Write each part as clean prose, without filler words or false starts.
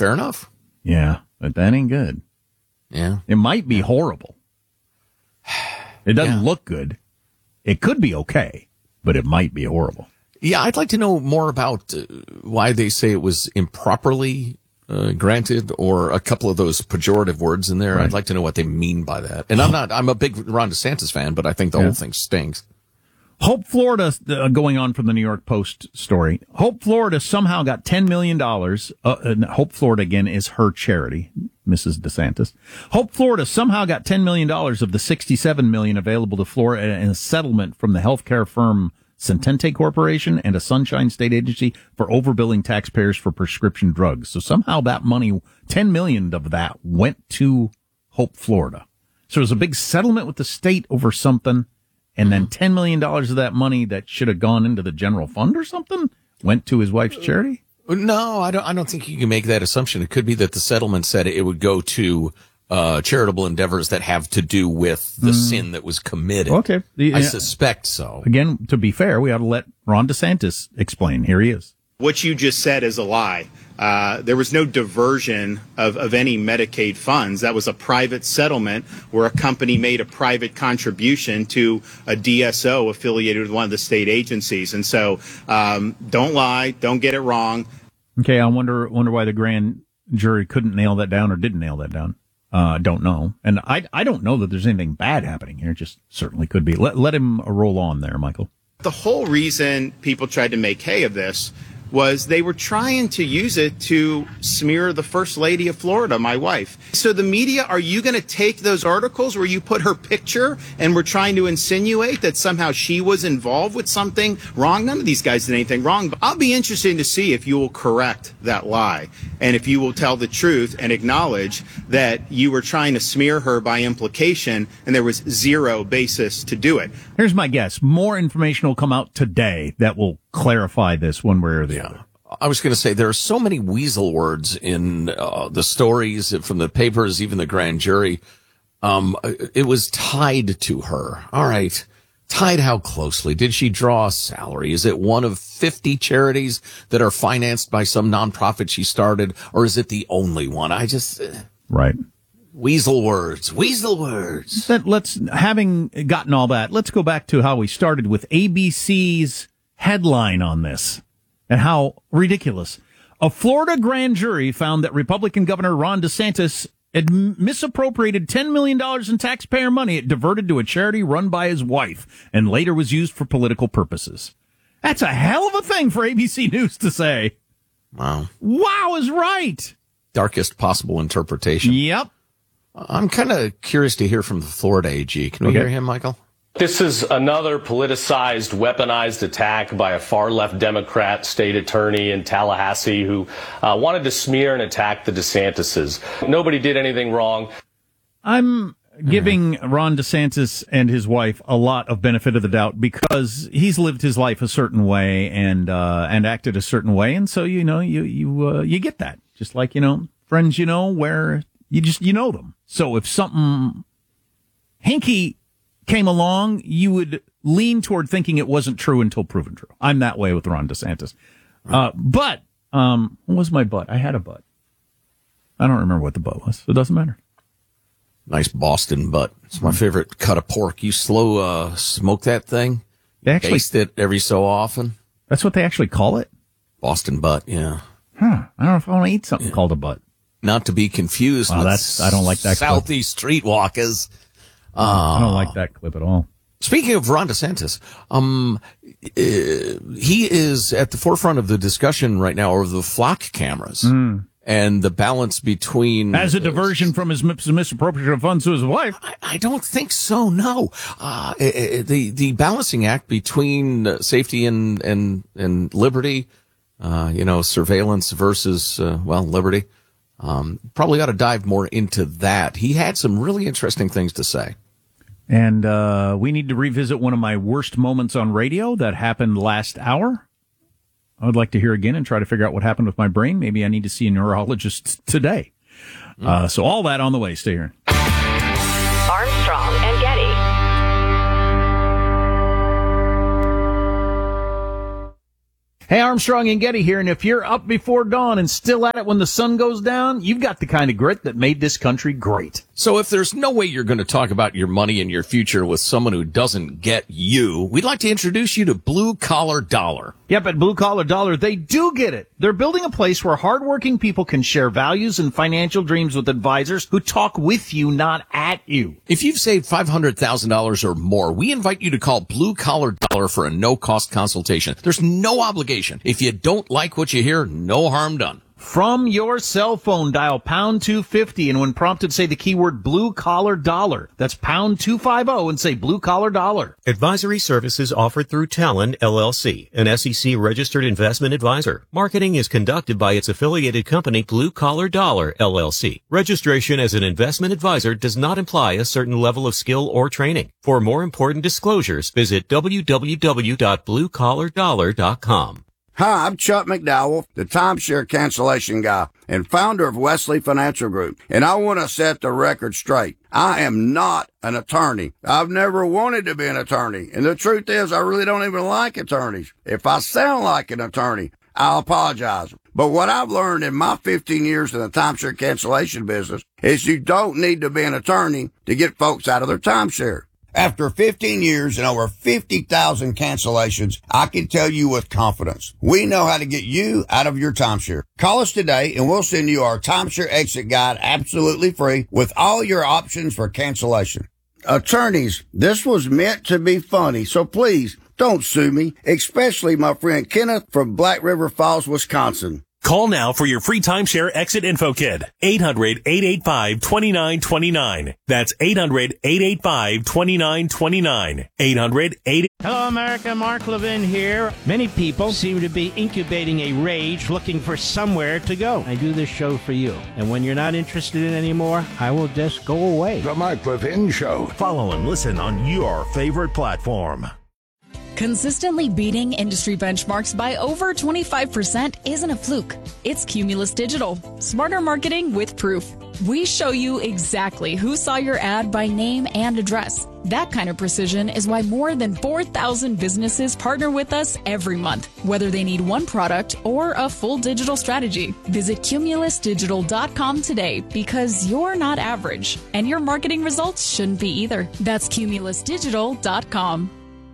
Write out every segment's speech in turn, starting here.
Fair enough. Yeah, but that ain't good. Yeah. It might be horrible. It doesn't look good. It could be okay, but it might be horrible. Yeah, I'd like to know more about why they say it was improperly granted, or a couple of those pejorative words in there. Right. I'd like to know what they mean by that. And I'm a big Ron DeSantis fan, but I think the whole thing stinks. Hope Florida, going on from the New York Post story, Hope Florida somehow got $10 million. Hope Florida, again, is her charity, Mrs. DeSantis. Hope Florida somehow got $10 million of the $67 million available to Florida in a settlement from the healthcare firm Centente Corporation and a Sunshine State agency for overbilling taxpayers for prescription drugs. So somehow that money, $10 million of that, went to Hope Florida. So it was a big settlement with the state over something. And then $10 million of that money that should have gone into the general fund or something went to his wife's charity? No, I don't think you can make that assumption. It could be that the settlement said it would go to charitable endeavors that have to do with the sin that was committed. Okay. I suspect so. Again, to be fair, we ought to let Ron DeSantis explain. Here he is. What you just said is a lie. There was no diversion of any Medicaid funds. That was a private settlement where a company made a private contribution to a DSO affiliated with one of the state agencies. And so don't lie. Don't get it wrong. Okay, I wonder why the grand jury couldn't nail that down or didn't nail that down. Don't know. And I don't know that there's anything bad happening here. It just certainly could be. Let him roll on there, Michael. The whole reason people tried to make hay of this was they were trying to use it to smear the First Lady of Florida, my wife. So the media, are you going to take those articles where you put her picture and we're trying to insinuate that somehow she was involved with something wrong? None of these guys did anything wrong. But I'll be interested to see if you will correct that lie and if you will tell the truth and acknowledge that you were trying to smear her by implication and there was zero basis to do it. Here's my guess. More information will come out today that will clarify this one way or the other. I was going to say there are so many weasel words in the stories from the papers, even the grand jury. It was tied to her. All right. Tied how closely? Did she draw a salary? Is it one of 50 charities that are financed by some nonprofit she started, or is it the only one? Right. Weasel words. Weasel words. Having gotten all that, let's go back to how we started with ABC's headline on this and how ridiculous. A Florida grand jury found that Republican Governor Ron DeSantis had misappropriated $10 million in taxpayer money it diverted to a charity run by his wife and later was used for political purposes. That's a hell of a thing for ABC News to say. Wow. Wow is right. Darkest possible interpretation. Yep. I'm kind of curious to hear from the Florida AG. Can we hear him, Michael? This is another politicized, weaponized attack by a far-left Democrat state attorney in Tallahassee who wanted to smear and attack the DeSantises. Nobody did anything wrong. I'm giving Ron DeSantis and his wife a lot of benefit of the doubt because he's lived his life a certain way and acted a certain way, and so you get that. Just like friends, where you know them. So if something hinky came along, you would lean toward thinking it wasn't true until proven true. I'm that way with Ron DeSantis. But what was my butt? I had a butt. I don't remember what the butt was. So it doesn't matter. Nice Boston butt. It's my favorite cut of pork. You slow smoke that thing. They actually taste it every so often. That's what they actually call it? Boston butt, yeah. I don't know if I want to eat something called a butt. Not to be confused with I don't like that Southeast streetwalkers. I don't like that clip at all. Speaking of Ron DeSantis, he is at the forefront of the discussion right now over the flock cameras and the balance between... As a diversion from his misappropriation of funds to his wife. I don't think so, no. The balancing act between safety and liberty, surveillance versus, liberty. Probably ought to dive more into that. He had some really interesting things to say. And we need to revisit one of my worst moments on radio that happened last hour. I would like to hear again and try to figure out what happened with my brain. Maybe I need to see a neurologist today. So all that on the way. Stay here. Armstrong and Getty. Hey, Armstrong and Getty here, and if you're up before dawn and still at it when the sun goes down, you've got the kind of grit that made this country great. So if there's no way you're going to talk about your money and your future with someone who doesn't get you, we'd like to introduce you to Blue Collar Dollar. Yep, at Blue Collar Dollar, they do get it. They're building a place where hardworking people can share values and financial dreams with advisors who talk with you, not at you. If you've saved $500,000 or more, we invite you to call Blue Collar Dollar for a no-cost consultation. There's no obligation. If you don't like what you hear, no harm done. From your cell phone, dial pound 250, and when prompted, say the keyword Blue Collar Dollar. That's pound 250 and say Blue Collar Dollar. Advisory services offered through Talon, LLC, an SEC-registered investment advisor. Marketing is conducted by its affiliated company, Blue Collar Dollar, LLC. Registration as an investment advisor does not imply a certain level of skill or training. For more important disclosures, visit www.bluecollardollar.com. Hi, I'm Chuck McDowell, the timeshare cancellation guy and founder of Wesley Financial Group, and I want to set the record straight. I am not an attorney. I've never wanted to be an attorney, and the truth is I really don't even like attorneys. If I sound like an attorney, I'll apologize. But what I've learned in my 15 years in the timeshare cancellation business is you don't need to be an attorney to get folks out of their timeshare. After 15 years and over 50,000 cancellations, I can tell you with confidence, we know how to get you out of your timeshare. Call us today and we'll send you our timeshare exit guide absolutely free with all your options for cancellation. Attorneys, this was meant to be funny, so please don't sue me, especially my friend Kenneth from Black River Falls, Wisconsin. Call now for your free timeshare exit info kit. 800-885-2929. That's 800-885-2929. 800-8... Hello, America. Mark Levin here. Many people seem to be incubating a rage looking for somewhere to go. I do this show for you. And when you're not interested in it anymore, I will just go away. The Mark Levin Show. Follow and listen on your favorite platform. Consistently beating industry benchmarks by over 25% isn't a fluke. It's Cumulus Digital. Smarter marketing with proof. We show you exactly who saw your ad by name and address. That kind of precision is why more than 4,000 businesses partner with us every month, whether they need one product or a full digital strategy. Visit cumulusdigital.com today because you're not average, and your marketing results shouldn't be either. That's cumulusdigital.com.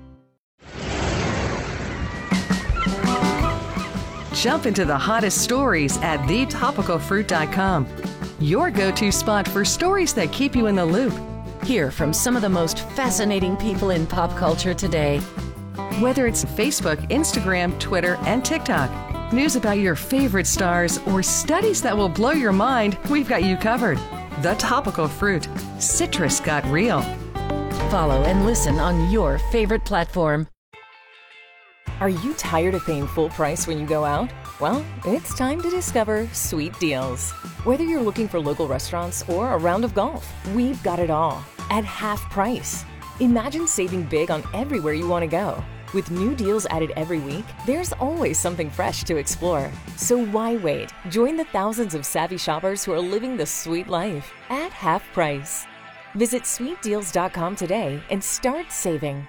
Jump into the hottest stories at thetopicalfruit.com. Your go-to spot for stories that keep you in the loop. Hear from some of the most fascinating people in pop culture today. Whether it's Facebook, Instagram, Twitter, and TikTok, news about your favorite stars, or studies that will blow your mind, we've got you covered. The Topical Fruit. Citrus got real. Follow and listen on your favorite platform. Are you tired of paying full price when you go out? Well, it's time to discover Sweet Deals. Whether you're looking for local restaurants or a round of golf, we've got it all at half price. Imagine saving big on everywhere you want to go. With new deals added every week, there's always something fresh to explore. So why wait? Join the thousands of savvy shoppers who are living the sweet life at half price. Visit sweetdeals.com today and start saving.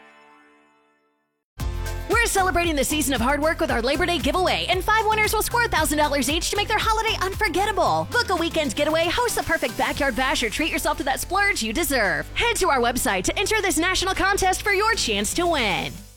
We're celebrating the season of hard work with our Labor Day giveaway, and 5 winners will score $1,000 each to make their holiday unforgettable. Book a weekend getaway, host the perfect backyard bash, or treat yourself to that splurge you deserve. Head to our website to enter this national contest for your chance to win.